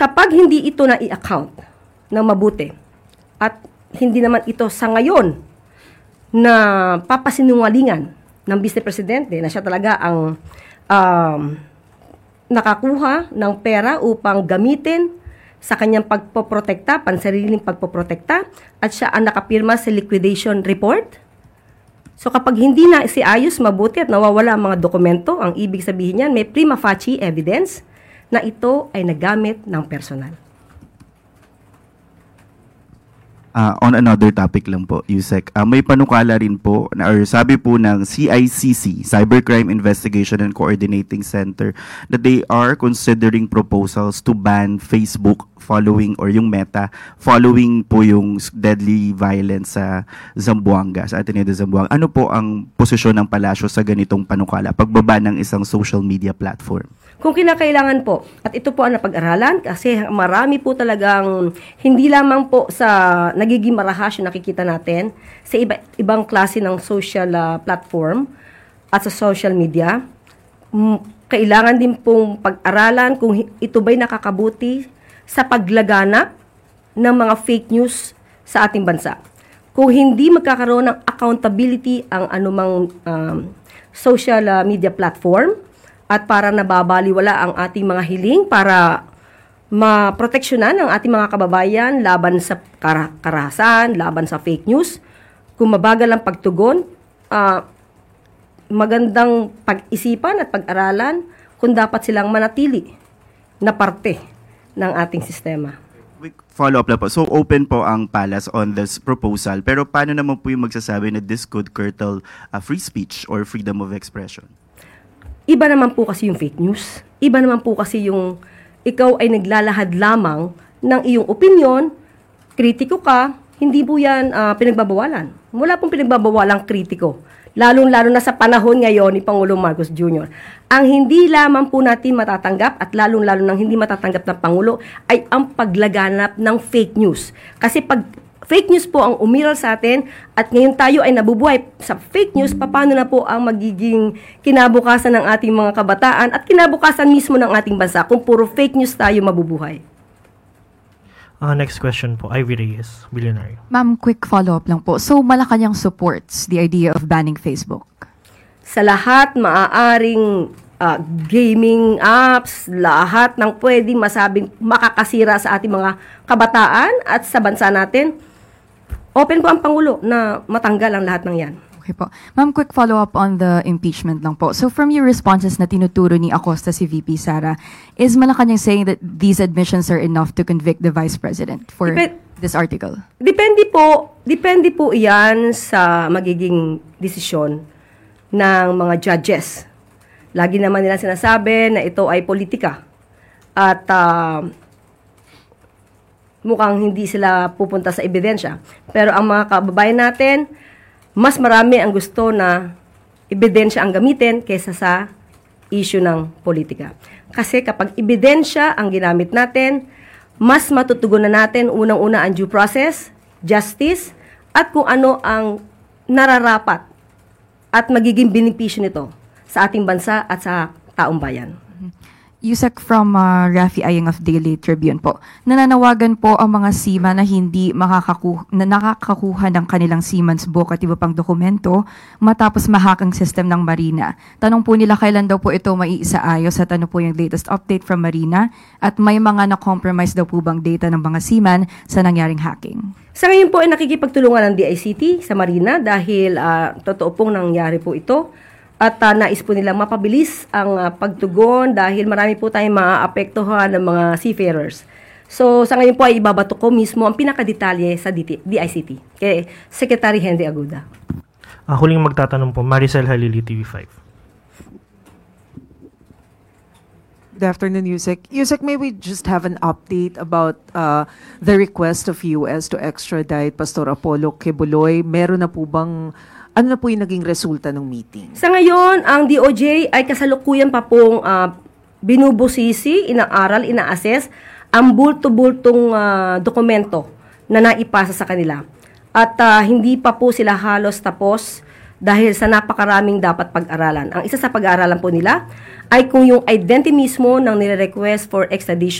Kapag hindi ito na i-account ng mabuti at hindi naman ito sa ngayon na papasinungalingan ng Vice Presidente na siya talaga ang nakakuha ng pera upang gamitin sa kanyang pagpoprotekta, pansariling pagpoprotekta, at siya ang nakapirma sa liquidation report. So kapag hindi na si ayos mabuti at nawawala ang mga dokumento, ang ibig sabihin niyan, may prima facie evidence na ito ay nagamit ng personal. On another topic lang po, Yusek, may panukala rin po, or sabi po ng CICC, Cybercrime Investigation and Coordinating Center, that they are considering proposals to ban Facebook following, or yung Meta, following po yung deadly violence sa Zamboanga, sa Ateneo de Zamboanga. Ano po ang posisyon ng palasyo sa ganitong panukala, pagbaba ng isang social media platform? Kung kinakailangan po, at ito po ang napag-aralan, kasi marami po talagang, hindi lamang po sa nagiging marahas yung nakikita natin, sa ibang klase ng social platform at sa social media, kailangan din pong pag-aralan kung ito ba'y nakakabuti sa paglaganap ng mga fake news sa ating bansa. Kung hindi magkakaroon ng accountability ang anumang social media platform, at para nababaliwala ang ating mga hiling para maproteksyonan ang ating mga kababayan laban sa karahasan, laban sa fake news, kung mabagal ang pagtugon, magandang pag-isipan at pag-aralan kung dapat silang manatili na parte ng ating sistema. Follow-up lang po. So, open po ang Palace on this proposal. Pero paano naman po yung magsasabi na this could curtail free speech or freedom of expression? Iba naman po kasi yung fake news. Iba naman po kasi yung ikaw ay naglalahad lamang ng iyong opinion, kritiko ka, hindi po yan pinagbabawalan. Wala pong pinagbabawalang kritiko. Lalo-lalo na sa panahon ngayon ni Pangulong Marcos Jr. Ang hindi lamang po natin matatanggap at lalo-lalo nang hindi matatanggap ng Pangulo ay ang paglaganap ng fake news. Kasi pag fake news po ang umiral sa atin at ngayon tayo ay nabubuhay sa fake news, paano na po ang magiging kinabukasan ng ating mga kabataan at kinabukasan mismo ng ating bansa kung puro fake news tayo mabubuhay? Next question po, Ivy Reyes, Billionaire. Ma'am, quick follow-up lang po. So, Malacanang supports the idea of banning Facebook? Sa lahat maaaring gaming apps, lahat ng pwedeng masabing makakasira sa ating mga kabataan at sa bansa natin, open po ang Pangulo na matanggal ang lahat ng yan. Okay po. Ma'am, quick follow-up on the impeachment lang po. So from your responses na tinuturo ni Acosta si VP Sara, is Malacanang saying that these admissions are enough to convict the Vice President for this article? Depende po iyan sa magiging desisyon ng mga judges. Lagi naman nila sinasabi na ito ay politika. At mukhang hindi sila pupunta sa ebidensya. Pero ang mga kababayan natin, mas marami ang gusto na ebidensya ang gamitin kaysa sa issue ng politika. Kasi kapag ebidensya ang ginamit natin, mas matutugunan natin unang-una ang due process, justice, at kung ano ang nararapat at magiging benepisyo nito sa ating bansa at sa taong bayan. Yusek from Rafi Ayeng of Daily Tribune po. Nananawagan po ang mga seaman na hindi nakakakuha ng kanilang seaman's book at iba pang dokumento matapos mahak ang system ng Marina. Tanong po nila kailan daw po ito maiisaayos at ano po yung latest update from Marina at may mga na-compromise daw po bang data ng mga seaman sa nangyaring hacking? Sa ngayon po ay nakikipagtulungan ng DICT sa Marina dahil totoo pong nangyari po ito. At nais po nilang mapabilis ang pagtugon dahil marami po tayong maaapektuhan ng mga seafarers. So, sa ngayon po ay ibabato ko mismo ang pinakadetalye sa DICT kay Secretary Henry Aguda. Huling magtatanong po, Maricel Halili, TV5. Good afternoon, Yusek. Yusek, may we just have an update about the request of US to extradite Pastor Apollo Quebuloy? Meron na po bang ano na po yung naging resulta ng meeting? Sa ngayon, ang DOJ ay kasalukuyan pa pong binubusisi, inaaral, ina-assess ang bulto-bultong dokumento na naipasa sa kanila. At hindi pa po sila halos tapos dahil sa napakaraming dapat pag-aralan. Ang isa sa pag-aaralan po nila ay kung yung identity mismo ng nire-request for extradition